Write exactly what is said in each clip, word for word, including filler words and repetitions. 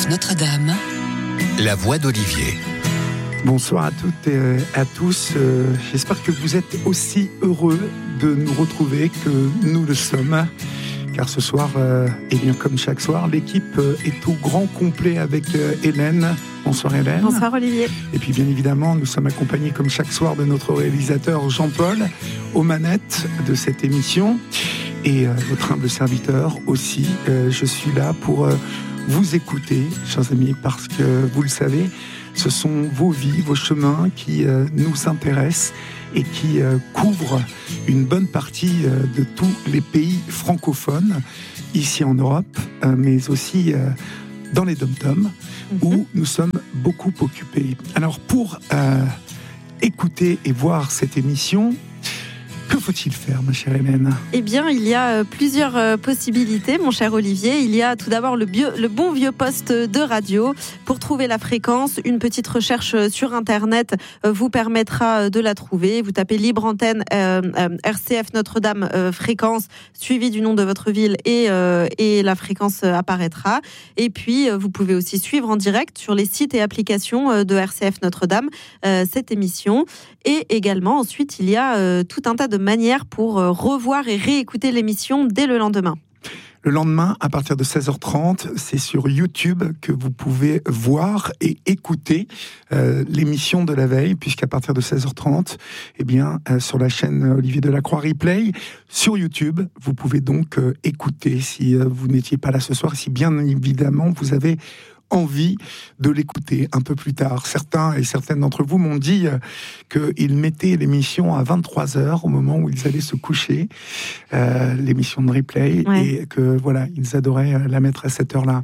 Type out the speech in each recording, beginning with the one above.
F Notre-Dame. La voix d'Olivier. Bonsoir à toutes et à tous. Euh, j'espère que vous êtes aussi heureux de nous retrouver que nous le sommes. Car ce soir, euh, et bien comme chaque soir, l'équipe est au grand complet avec euh, Hélène. Bonsoir Hélène. Bonsoir Olivier. Et puis bien évidemment, nous sommes accompagnés comme chaque soir de notre réalisateur Jean-Paul aux manettes de cette émission. Et euh, votre humble serviteur aussi. Euh, je suis là pour euh, vous écouter, chers amis, parce que vous le savez, ce sont vos vies, vos chemins qui euh, nous intéressent et qui euh, couvrent une bonne partie euh, de tous les pays francophones, ici en Europe, euh, mais aussi euh, dans les dom-toms, mm-hmm. où nous sommes beaucoup occupés. Alors pour euh, écouter et voir cette émission, que faut-il faire, ma chère Hélène ? Eh bien, il y a plusieurs possibilités, mon cher Olivier. Il y a tout d'abord le, bio, le bon vieux poste de radio. Pour trouver la fréquence, une petite recherche sur Internet vous permettra de la trouver. Vous tapez libre antenne euh, euh, R C F Notre-Dame euh, fréquence, suivi du nom de votre ville et, euh, et la fréquence apparaîtra. Et puis, vous pouvez aussi suivre en direct sur les sites et applications de R C F Notre-Dame euh, cette émission. Et également, ensuite, il y a euh, tout un tas de manière pour euh, revoir et réécouter l'émission dès le lendemain. Le lendemain, à partir de seize heures trente, c'est sur YouTube que vous pouvez voir et écouter euh, l'émission de la veille, puisqu'à partir de seize heures trente, eh bien, euh, sur la chaîne Olivier Delacroix Replay, sur YouTube, vous pouvez donc euh, écouter si euh, vous n'étiez pas là ce soir, si bien évidemment vous avez envie de l'écouter un peu plus tard. Certains et certaines d'entre vous m'ont dit euh, qu'ils mettaient l'émission à vingt-trois heures au moment où ils allaient se coucher, euh, l'émission de replay, ouais. Et que voilà, ils adoraient la mettre à cette heure-là.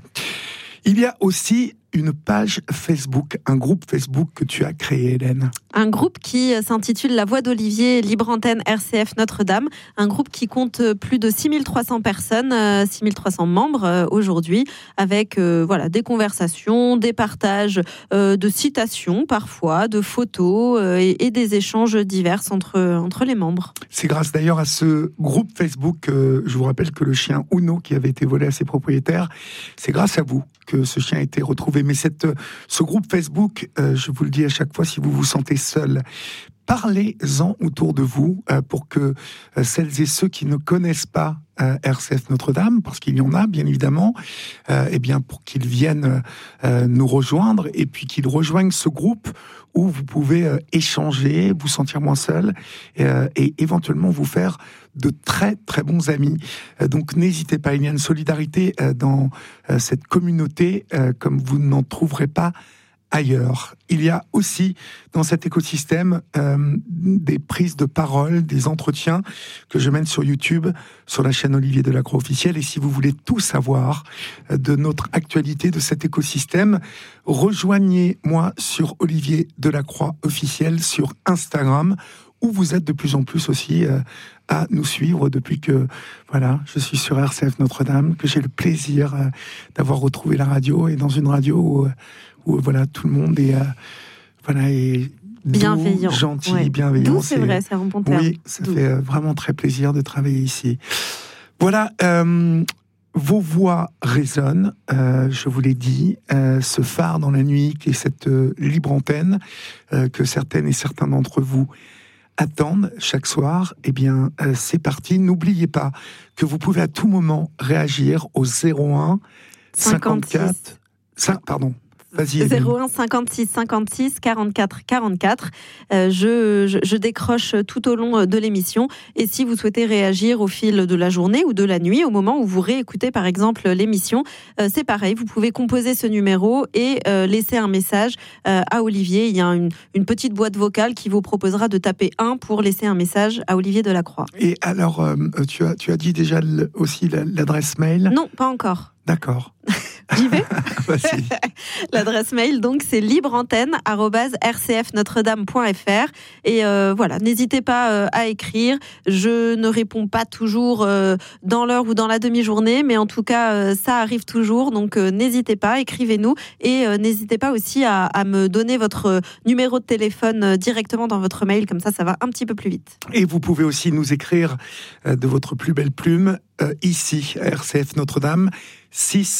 Il y a aussi une page Facebook, un groupe Facebook que tu as créé, Hélène. Un groupe qui s'intitule La Voix d'Olivier, Libre Antenne R C F Notre-Dame. Un groupe qui compte plus de six mille trois cents personnes, six mille trois cents membres aujourd'hui, avec euh, voilà, des conversations, des partages euh, de citations parfois, de photos euh, et, et des échanges divers entre, entre les membres. C'est grâce d'ailleurs à ce groupe Facebook, euh, je vous rappelle que le chien Uno qui avait été volé à ses propriétaires, c'est grâce à vous que ce chien a été retrouvé. Mais cette, ce groupe Facebook, euh, je vous le dis à chaque fois, si vous vous sentez seul, parlez-en autour de vous euh, pour que euh, celles et ceux qui ne connaissent pas euh, R C F Notre-Dame, parce qu'il y en a bien évidemment, euh, eh bien pour qu'ils viennent euh, nous rejoindre et puis qu'ils rejoignent ce groupe où vous pouvez euh, échanger, vous sentir moins seul euh, et éventuellement vous faire de très très bons amis. Euh, donc n'hésitez pas, il y a une solidarité euh, dans euh, cette communauté euh, comme vous n'en trouverez pas ailleurs. Il y a aussi dans cet écosystème euh, des prises de parole, des entretiens que je mène sur YouTube, sur la chaîne Olivier Delacroix officielle. Et si vous voulez tout savoir euh, de notre actualité, de cet écosystème, rejoignez-moi sur Olivier Delacroix officiel sur Instagram, où vous êtes de plus en plus aussi euh, à nous suivre depuis que voilà, je suis sur R C F Notre-Dame, que j'ai le plaisir euh, d'avoir retrouvé la radio et dans une radio où, où voilà, tout le monde est, euh, voilà, est bienveillant, doux, gentil, ouais. bienveillant. Doux, c'est, c'est vrai, c'est un bon terme. Oui, ça doux. fait euh, vraiment très plaisir de travailler ici. Voilà, euh, vos voix résonnent, euh, je vous l'ai dit, euh, ce phare dans la nuit qui est cette euh, libre antenne euh, que certaines et certains d'entre vous attendent chaque soir. Eh bien, euh, c'est parti. N'oubliez pas que vous pouvez à tout moment réagir au zéro un cinquante-quatre... cinq, pardon. Vas-y, zéro un cinquante-six cinquante-six quarante-quatre quarante-quatre. Euh, je, je, je décroche tout au long de l'émission. Et si vous souhaitez réagir au fil de la journée ou de la nuit, au moment où vous réécoutez par exemple l'émission, euh, c'est pareil. Vous pouvez composer ce numéro et euh, laisser un message euh, à Olivier. Il y a une, une petite boîte vocale qui vous proposera de taper un pour laisser un message à Olivier Delacroix. Et alors, euh, tu, as, tu as dit déjà aussi l'adresse mail ? Non, pas encore. D'accord. J'y vais. Vas-y. L'adresse mail, donc, c'est libreantenne arobase r c f notre dame point f r. Et euh, voilà, n'hésitez pas euh, à écrire. Je ne réponds pas toujours euh, dans l'heure ou dans la demi-journée, mais en tout cas, euh, ça arrive toujours. Donc, euh, n'hésitez pas, écrivez-nous. Et euh, n'hésitez pas aussi à, à me donner votre numéro de téléphone euh, directement dans votre mail. Comme ça, ça va un petit peu plus vite. Et vous pouvez aussi nous écrire euh, de votre plus belle plume, euh, ici, à R C F Notre-Dame, six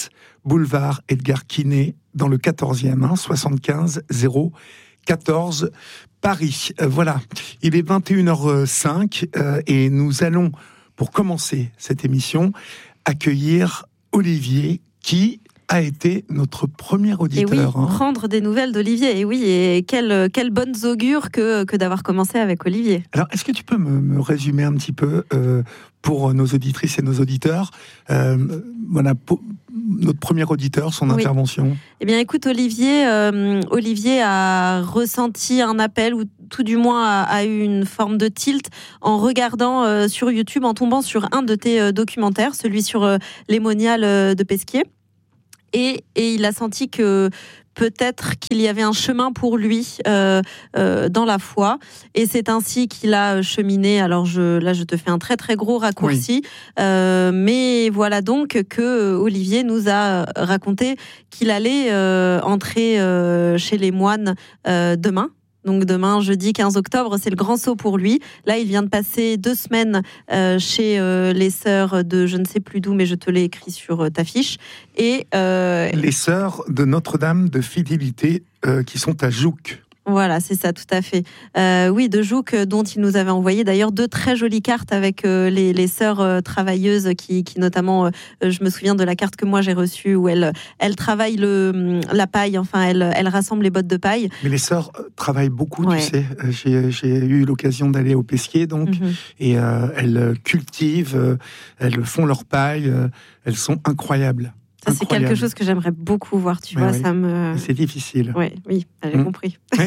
boulevard Edgar Quinet, dans le quatorzième, hein, soixante-quinze zéro quatorze, Paris. Euh, voilà, il est vingt et une heures cinq euh, et nous allons, pour commencer cette émission, accueillir Olivier, qui a été notre premier auditeur. Et oui, hein. prendre des nouvelles d'Olivier. Et oui, et quelle, quelle bonne augure que, que d'avoir commencé avec Olivier. Alors, est-ce que tu peux me, me résumer un petit peu euh, pour nos auditrices et nos auditeurs, euh, voilà, pour notre premier auditeur, son oui. intervention? Eh bien, écoute, Olivier, euh, Olivier a ressenti un appel, ou tout du moins a, a eu une forme de tilt en regardant euh, sur YouTube, en tombant sur un de tes euh, documentaires, celui sur euh, les moniales euh, de Pesquier. Et, et il a senti que peut-être qu'il y avait un chemin pour lui euh, euh, dans la foi. Et c'est ainsi qu'il a cheminé. Alors je, là, je te fais un très très gros raccourci. Oui. Euh, mais voilà donc que Olivier nous a raconté qu'il allait euh, entrer euh, chez les moines euh, demain. Donc demain, jeudi quinze octobre, c'est le grand saut pour lui. Là, il vient de passer deux semaines euh, chez euh, les sœurs de je ne sais plus d'où, mais je te l'ai écrit sur euh, ta fiche. Et, euh, les sœurs de Notre-Dame de Fidélité euh, qui sont à Jouques. Voilà, c'est ça, tout à fait. Euh, oui, de Jouques, dont il nous avait envoyé d'ailleurs deux très jolies cartes avec euh, les, les sœurs euh, travailleuses qui, qui notamment, euh, je me souviens de la carte que moi j'ai reçue où elles, elles travaillent le, la paille, enfin elles, elles rassemblent les bottes de paille. Mais les sœurs euh, travaillent beaucoup, ouais. tu sais. J'ai, j'ai eu l'occasion d'aller au Pesquier, donc, mm-hmm. et euh, elles cultivent, euh, elles font leur paille, euh, elles sont incroyables. Ça, c'est Incroyable. quelque chose que j'aimerais beaucoup voir, tu vois, oui. ça me... C'est difficile. Oui, oui, j'ai mmh. compris. Oui.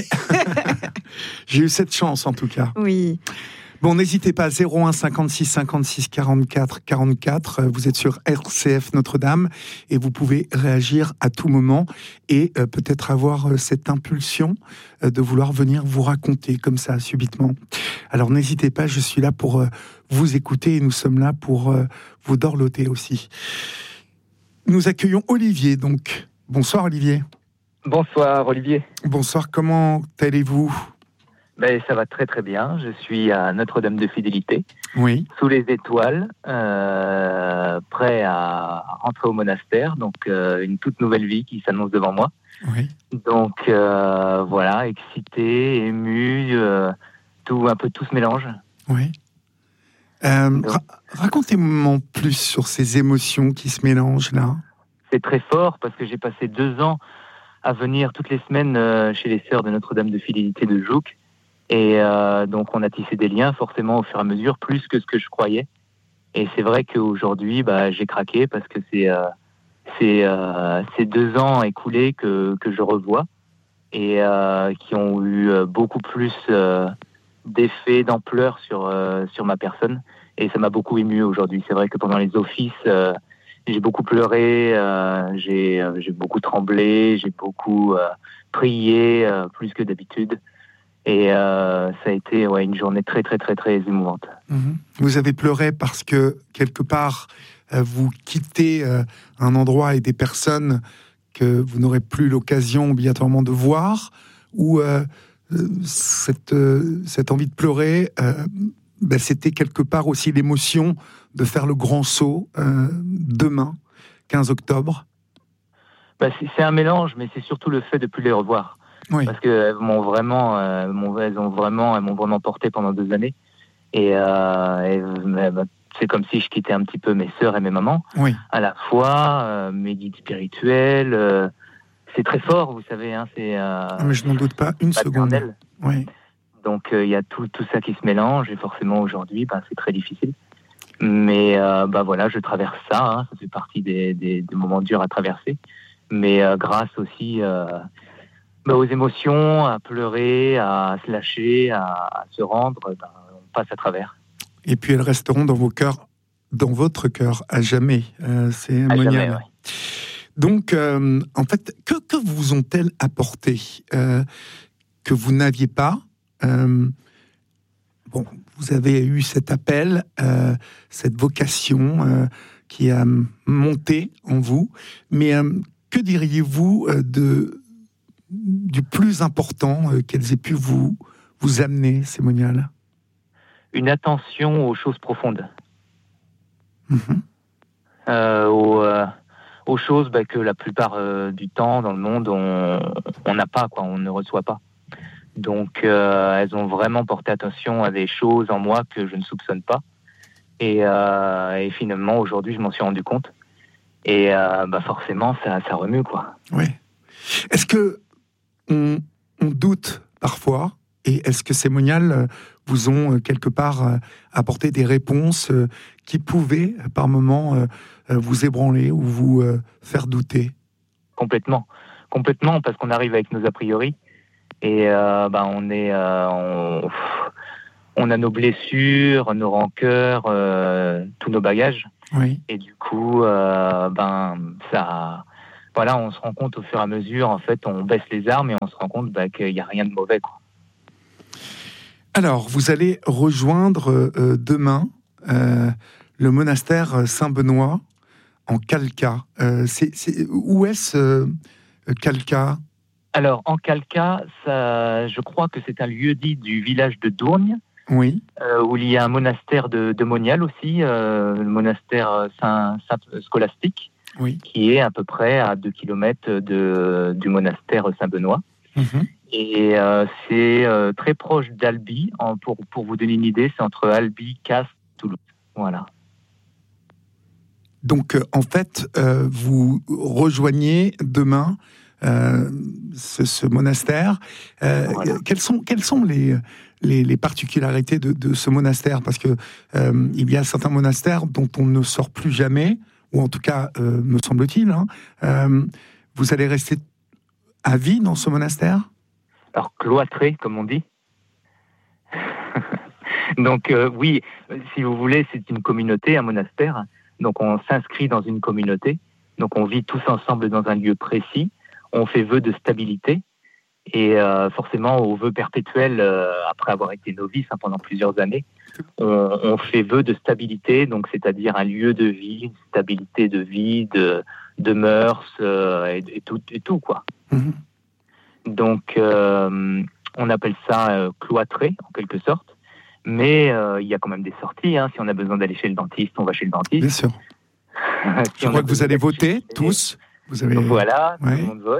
J'ai eu cette chance, en tout cas. Oui. Bon, n'hésitez pas, zéro un cinquante-six cinquante-six quarante-quatre quarante-quatre, vous êtes sur R C F Notre-Dame, et vous pouvez réagir à tout moment, et euh, peut-être avoir euh, cette impulsion euh, de vouloir venir vous raconter, comme ça, subitement. Alors, n'hésitez pas, je suis là pour euh, vous écouter, et nous sommes là pour euh, vous dorloter aussi. Nous accueillons Olivier, donc. Bonsoir, Olivier. Bonsoir, Olivier. Bonsoir, comment allez-vous ? Ben, ça va très très bien. Je suis à Notre-Dame de Fidélité, oui. sous les étoiles, euh, prêt à rentrer au monastère. Donc, euh, une toute nouvelle vie qui s'annonce devant moi. Oui. Donc, euh, voilà, excité, ému, euh, tout, un peu tout se mélange. Oui. Euh, ra- racontez-moi en plus sur ces émotions qui se mélangent là. C'est très fort parce que j'ai passé deux ans à venir toutes les semaines euh, chez les sœurs de Notre-Dame de Fidélité de Jouques. Et euh, donc on a tissé des liens forcément au fur et à mesure, plus que ce que je croyais. Et c'est vrai qu'aujourd'hui, bah, j'ai craqué parce que c'est, euh, c'est euh, ces deux ans écoulés que, que je revois et euh, qui ont eu beaucoup plus... Euh, d'effet, d'ampleur sur, euh, sur ma personne. Et ça m'a beaucoup ému aujourd'hui. C'est vrai que pendant les offices, euh, j'ai beaucoup pleuré, euh, j'ai, euh, j'ai beaucoup tremblé, j'ai beaucoup euh, prié, euh, plus que d'habitude. Et euh, ça a été ouais, une journée très, très, très, très émouvante. Mmh. Vous avez pleuré parce que, quelque part, euh, vous quittez euh, un endroit et des personnes que vous n'aurez plus l'occasion obligatoirement de voir, ou... Euh, Cette, euh, cette envie de pleurer, euh, ben c'était quelque part aussi l'émotion de faire le grand saut euh, demain, quinze octobre. Ben c'est, c'est un mélange, mais c'est surtout le fait de ne plus les revoir. Oui. Parce qu'elles m'ont vraiment, euh, m'ont, elles ont vraiment, elles m'ont vraiment porté pendant deux années. Et, euh, et ben, c'est comme si je quittais un petit peu mes sœurs et mes mamans. Oui. À la fois, euh, mes guides spirituels. Euh, C'est très fort, vous savez. Hein, c'est, euh, ah, mais je n'en doute pas une paternel. seconde. Oui. Donc il euh, y a tout, tout ça qui se mélange et forcément aujourd'hui, bah, c'est très difficile. Mais euh, bah, voilà, je traverse ça. Hein, ça fait partie des, des, des moments durs à traverser. Mais euh, grâce aussi euh, bah, aux émotions, à pleurer, à se lâcher, à, à se rendre, bah, on passe à travers. Et puis elles resteront dans vos cœurs, dans votre cœur à jamais. Euh, c'est à monial. jamais, ouais. Donc, euh, en fait, que, que vous ont-elles apporté euh, que vous n'aviez pas euh, Bon, vous avez eu cet appel, euh, cette vocation euh, qui a monté en vous, mais euh, que diriez-vous euh, de, du plus important euh, qu'elles aient pu vous, vous amener, ces moniales ? Une attention aux choses profondes. Mmh. Euh, aux... Euh... aux choses bah, que la plupart euh, du temps dans le monde on n'a pas, quoi, on ne reçoit pas. Donc euh, elles ont vraiment porté attention à des choses en moi que je ne soupçonne pas. Et, euh, et finalement aujourd'hui je m'en suis rendu compte. Et euh, bah, forcément ça, ça remue, quoi. Oui. Est-ce que on, on doute parfois, et est-ce que ces moniales vous ont quelque part apporté des réponses qui pouvaient par moments vous ébranler ou vous faire douter? Complètement, complètement, parce qu'on arrive avec nos a priori et euh, bah, on est, euh, on, on a nos blessures, nos rancœurs, euh, tous nos bagages. Oui. Et du coup, euh, ben ça, voilà, on se rend compte au fur et à mesure. En fait, on baisse les armes et on se rend compte bah, qu'il n'y a rien de mauvais, quoi. Alors, vous allez rejoindre euh, demain euh, le monastère Saint-Benoît en Khalkha. Euh, c'est, c'est, où est-ce euh, Khalkha? Alors, en Khalkha, ça, je crois que c'est un lieu-dit du village de Dourgne, oui. euh, où il y a un monastère de, de moniales aussi, euh, le monastère Saint, Saint Scolastique, oui. qui est à peu près à deux kilomètres de, du monastère Saint-Benoît. Mm-hmm. Et euh, c'est euh, très proche d'Albi. En, pour, pour vous donner une idée, c'est entre Albi, Castres, Toulouse. Voilà. Donc, euh, en fait, euh, vous rejoignez demain euh, ce, ce monastère. Euh, Voilà. Quelles sont, quelles sont les, les, les particularités de, de ce monastère? Parce que euh, il y a certains monastères dont on ne sort plus jamais, ou en tout cas, euh, me semble-t-il. Hein. Euh, vous allez rester à vie dans ce monastère? Alors, cloîtré, comme on dit. Donc, euh, oui, si vous voulez, c'est une communauté, un monastère. Donc, on s'inscrit dans une communauté. Donc, on vit tous ensemble dans un lieu précis. On fait vœu de stabilité. Et euh, forcément, au vœu perpétuel, euh, après avoir été novice hein, pendant plusieurs années, on, on fait vœu de stabilité. Donc, c'est-à-dire un lieu de vie, une stabilité de vie, de, de mœurs euh, et, et, tout, et tout, quoi. Mmh. Donc, euh, on appelle ça euh, cloîtré, en quelque sorte. Mais euh, il y a quand même des sorties. Hein. Si on a besoin d'aller chez le dentiste, on va chez le dentiste. Bien sûr. si Je crois que vous allez voter, tous. Vous avez... Donc voilà, ouais. Tout le monde vote.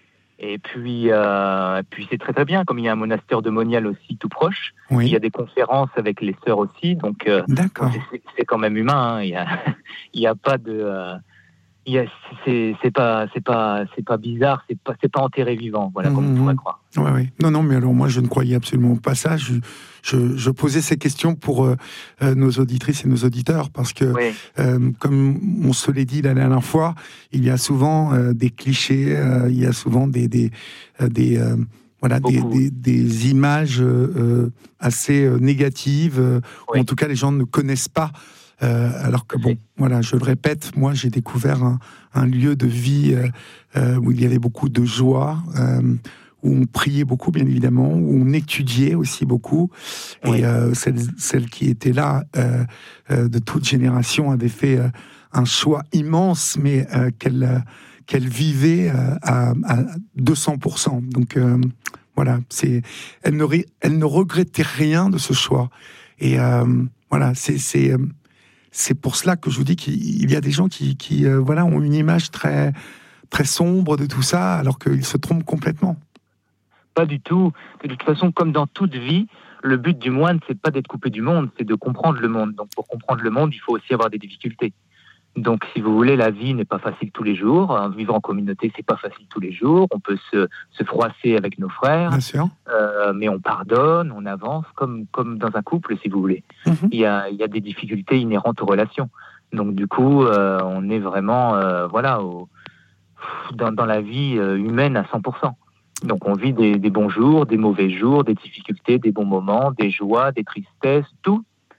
Et puis, euh, puis c'est très très bien. Comme il y a un monastère de moniales aussi tout proche, oui. Il y a des conférences avec les sœurs aussi. Donc, euh, D'accord. C'est, c'est quand même humain. Hein. Il n'y a, il y a pas de... Euh, Il y a, c'est, c'est pas, c'est pas, c'est pas bizarre, c'est pas, c'est pas enterré vivant, voilà, comme mmh. on pourrait croire. Ouais, ouais. Non, non, mais alors moi, je ne croyais absolument pas ça. Je, je, je posais ces questions pour euh, nos auditrices et nos auditeurs, parce que, oui. euh, comme on se l'est dit la dernière fois, il y a souvent euh, des clichés, euh, il y a souvent des, des, euh, des euh, voilà, des, des, des images euh, assez euh, négatives, euh, oui. Ou en tout cas, les gens ne connaissent pas. Euh, alors que bon, voilà, je le répète, moi j'ai découvert un, un lieu de vie euh, euh, où il y avait beaucoup de joie, euh, où on priait beaucoup bien évidemment, où on étudiait aussi beaucoup, oui. Et euh, celle, celle qui était là euh, euh, de toute génération avait fait euh, un choix immense, mais euh, qu'elle euh, qu'elle vivait euh, à, à deux cents pour cent. Donc euh, voilà, c'est, elle ne, elle ne regrettait rien de ce choix. Et euh, voilà, c'est, c'est euh, C'est pour cela que je vous dis qu'il y a des gens qui, qui euh, voilà, ont une image très, très sombre de tout ça, alors qu'ils se trompent complètement. Pas du tout. De toute façon, comme dans toute vie, le but du moine, c'est pas d'être coupé du monde, c'est de comprendre le monde. Donc, pour comprendre le monde, il faut aussi avoir des difficultés. Donc, si vous voulez, la vie n'est pas facile tous les jours. Vivre en communauté, c'est pas facile tous les jours. On peut se, se froisser avec nos frères. Bien sûr. Euh, mais on pardonne, on avance, comme, comme dans un couple, si vous voulez. Mm-hmm. Il y a, il y a des difficultés inhérentes aux relations. Donc, du coup, euh, on est vraiment, euh, voilà, au, dans, dans la vie humaine à cent pour cent. Donc, on vit des, des bons jours, des mauvais jours, des difficultés, des bons moments, des joies, des tristesses, tout.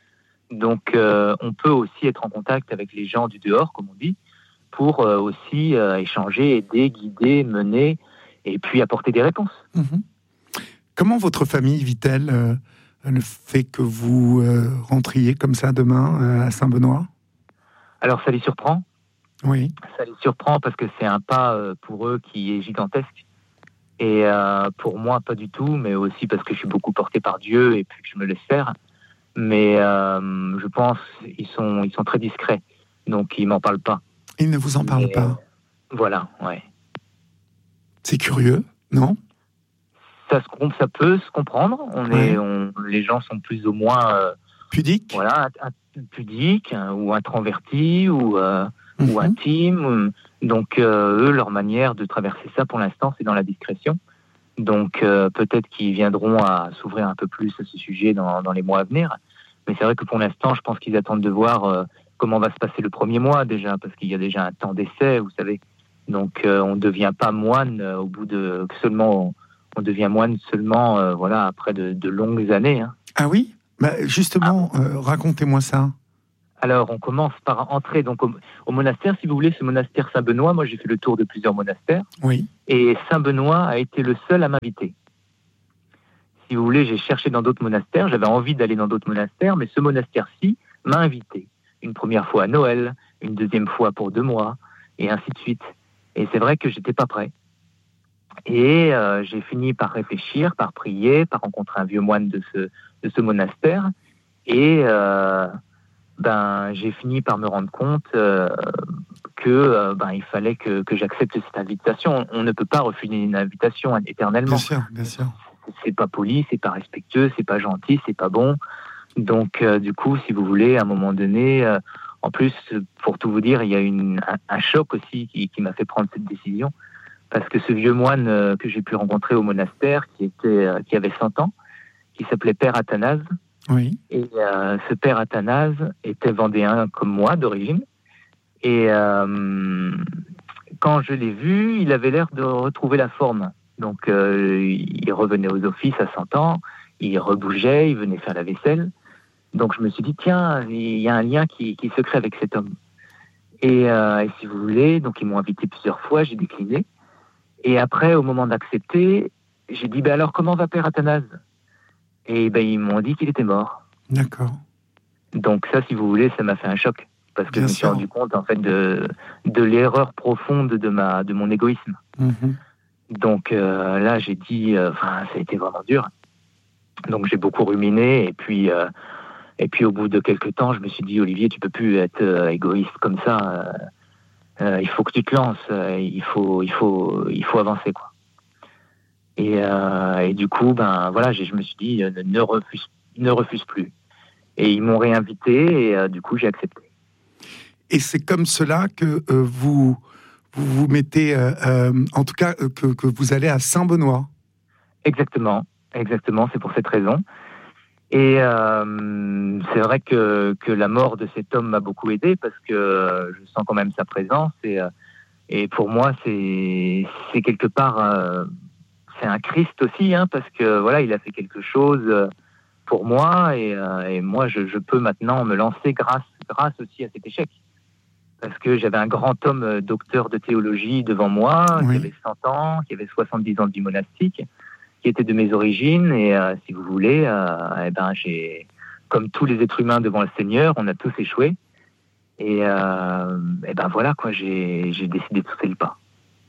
Donc, euh, on peut aussi être en contact avec les gens du dehors, comme on dit, pour euh, aussi euh, échanger, aider, guider, mener, et puis apporter des réponses. Mmh. Comment votre famille vit-elle euh, le fait que vous euh, rentriez comme ça demain euh, à Saint-Benoît? Alors, ça les surprend. Oui. Ça les surprend parce que c'est un pas euh, pour eux qui est gigantesque. Et euh, pour moi, pas du tout, mais aussi parce que je suis beaucoup porté par Dieu et puis que je me laisse faire. Mais euh, je pense qu'ils sont, ils sont très discrets, donc ils m'en parlent pas. Ils ne vous en parlent mais, pas. Voilà, ouais. C'est curieux, non ? Ça, se, ça peut se comprendre. On ouais. est, on, les gens sont plus ou moins euh, pudiques, voilà, pudiques hein, ou introvertis ou, euh, mm-hmm. ou intimes. Donc, euh, eux, leur manière de traverser ça, pour l'instant, c'est dans la discrétion. Donc, euh, peut-être qu'ils viendront à s'ouvrir un peu plus à ce sujet dans, dans les mois à venir. Mais c'est vrai que pour l'instant, je pense qu'ils attendent de voir euh, comment va se passer le premier mois déjà, parce qu'il y a déjà un temps d'essai, vous savez. Donc, euh, on ne devient pas moine euh, au bout de seulement... On devient moine seulement euh, voilà, après de, de longues années. Hein. Ah oui ? Bah, justement, ah. euh, racontez-moi ça. Alors, on commence par entrer donc, au, au monastère. Si vous voulez, ce monastère Saint-Benoît, moi j'ai fait le tour de plusieurs monastères. Oui. Et Saint-Benoît a été le seul à m'inviter. Si vous voulez, j'ai cherché dans d'autres monastères. J'avais envie d'aller dans d'autres monastères, mais ce monastère-ci m'a invité. Une première fois à Noël, une deuxième fois pour deux mois, et ainsi de suite. Et c'est vrai que j'étais pas prêt. Et euh, j'ai fini par réfléchir, par prier, par rencontrer un vieux moine de ce, de ce monastère. Et euh, ben, j'ai fini par me rendre compte euh, que euh, ben, il fallait que, que j'accepte cette invitation. On ne peut pas refuser une invitation éternellement. Bien sûr, bien sûr. C'est pas poli, c'est pas respectueux, c'est pas gentil, c'est pas bon. Donc, euh, du coup, si vous voulez, à un moment donné, euh, en plus, pour tout vous dire, il y a une, un, un choc aussi qui, qui m'a fait prendre cette décision. Parce que ce vieux moine euh, que j'ai pu rencontrer au monastère, qui était, euh, qui avait cent ans, qui s'appelait Père Athanase. Oui. Et euh, ce Père Athanase était vendéen comme moi d'origine. Et euh, quand je l'ai vu, il avait l'air de retrouver la forme. Donc euh, il revenait aux offices à cent ans, il rebougeait, il venait faire la vaisselle. Donc je me suis dit, tiens, il y a un lien qui, qui se crée avec cet homme. Et, euh, et si vous voulez, donc ils m'ont invité plusieurs fois, j'ai décliné. Et après, au moment d'accepter, j'ai dit, ben alors, comment va Père Athanase ? Et ben, ils m'ont dit qu'il était mort. D'accord. Donc ça, si vous voulez, ça m'a fait un choc. Parce que Bien je me suis sûr. rendu compte, en fait, de, de l'erreur profonde de, ma, de mon égoïsme. Mm-hmm. Donc euh, là, j'ai dit, enfin, euh, ça a été vraiment dur. Donc j'ai beaucoup ruminé. Et puis, euh, et puis, au bout de quelques temps, je me suis dit, Olivier, tu peux plus être euh, égoïste comme ça. Euh, Euh, il faut que tu te lances, euh, il faut, il faut, il faut avancer quoi. Et, euh, et du coup, ben voilà, j'ai, je me suis dit ne, ne refuse, ne refuse plus. Et ils m'ont réinvité et euh, du coup j'ai accepté. Et c'est comme cela que euh, vous, vous vous mettez, euh, euh, en tout cas euh, que, que vous allez à Saint-Benoît. Exactement, exactement, c'est pour cette raison. Et euh, c'est vrai que, que la mort de cet homme m'a beaucoup aidé parce que euh, je sens quand même sa présence et, euh, et pour moi c'est, c'est quelque part euh, c'est un Christ aussi hein, parce que voilà il a fait quelque chose pour moi et, euh, et moi je, je peux maintenant me lancer grâce, grâce aussi à cet échec parce que j'avais un grand homme docteur de théologie devant moi oui. qui avait cent ans, qui avait soixante-dix ans de vie monastique qui était de mes origines et euh, si vous voulez, euh, eh ben j'ai, comme tous les êtres humains devant le Seigneur, on a tous échoué et, euh, et ben voilà quoi, j'ai, j'ai décidé de sauter le pas.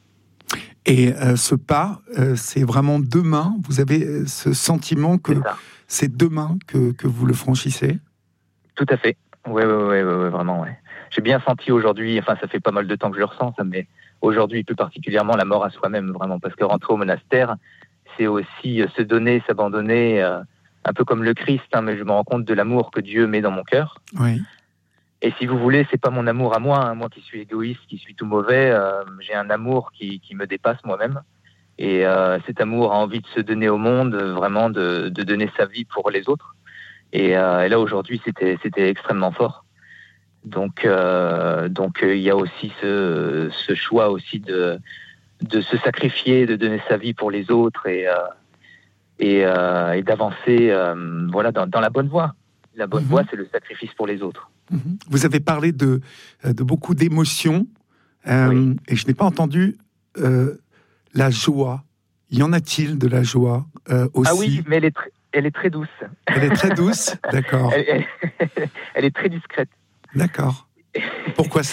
Et euh, ce pas, euh, c'est vraiment demain. Vous avez ce sentiment que c'est, c'est demain que que vous le franchissez. Tout à fait. Oui, oui, oui, oui, oui, vraiment, ouais. J'ai bien senti aujourd'hui. Enfin, ça fait pas mal de temps que je le ressens, ça, mais aujourd'hui plus particulièrement la mort à soi-même, vraiment, parce que rentrer au monastère. C'est aussi se donner, s'abandonner, euh, un peu comme le Christ, hein, mais je me rends compte de l'amour que Dieu met dans mon cœur. Oui. Et si vous voulez, c'est pas mon amour à moi, hein, moi qui suis égoïste, qui suis tout mauvais, euh, j'ai un amour qui, qui me dépasse moi-même. Et euh, cet amour a envie de se donner au monde, vraiment de, de donner sa vie pour les autres. Et, euh, et là, aujourd'hui, c'était, c'était extrêmement fort. Donc, euh, donc il y a aussi ce, ce choix aussi de... de se sacrifier, de donner sa vie pour les autres et, euh, et, euh, et d'avancer euh, voilà, dans, dans la bonne voie. La bonne mmh. voie, c'est le sacrifice pour les autres. Mmh. Vous avez parlé de, de beaucoup d'émotions euh, oui. et je n'ai pas entendu euh, la joie. Y en a-t-il de la joie euh, aussi ? Ah oui, mais elle est, tr- elle est très douce. Elle est très douce, d'accord. Elle, elle, elle est très discrète. D'accord. Pourquoi cela ?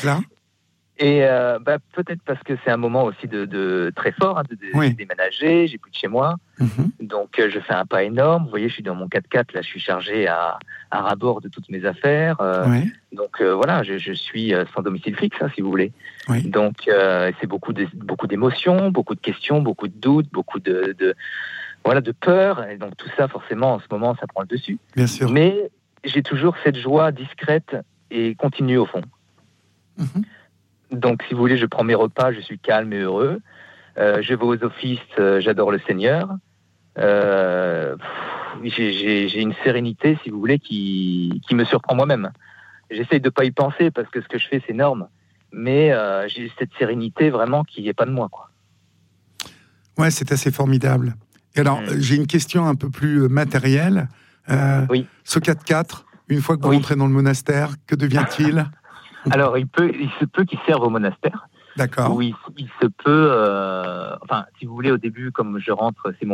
Et euh, bah, peut-être parce que c'est un moment aussi de, de très fort, hein, de, de Oui. déménager, j'ai plus de chez moi, Mhm. donc euh, je fais un pas énorme. Vous voyez, je suis dans mon quatre-quatre, là, je suis chargé à, à ras-bord de toutes mes affaires. euh, Oui. Donc euh, voilà, je, je suis euh, sans domicile fixe, hein, si vous voulez. Oui. Donc euh, c'est beaucoup de, beaucoup d'émotions, beaucoup de questions, beaucoup de doutes, beaucoup de, de voilà de peur. Et donc tout ça, forcément, en ce moment, ça prend le dessus. Bien sûr. Mais j'ai toujours cette joie discrète et continue au fond. Mhm. Donc, si vous voulez, je prends mes repas, je suis calme et heureux. Euh, je vais aux offices, euh, j'adore le Seigneur. Euh, pff, j'ai, j'ai, j'ai une sérénité, si vous voulez, qui, qui me surprend moi-même. J'essaye de pas y penser parce que ce que je fais, c'est énorme. Mais euh, j'ai cette sérénité vraiment qui n'est pas de moi, quoi. Ouais, c'est assez formidable. Et alors, Mm. euh, j'ai une question un peu plus euh, matérielle. Euh, Oui. Ce quatre-quatre, une fois que vous Oui. rentrez dans le monastère, que devient-il? Alors, il peut, il se peut qu'il serve au monastère. D'accord. Où il, il se peut, euh, enfin, si vous voulez, au début, comme je rentre, c'est mon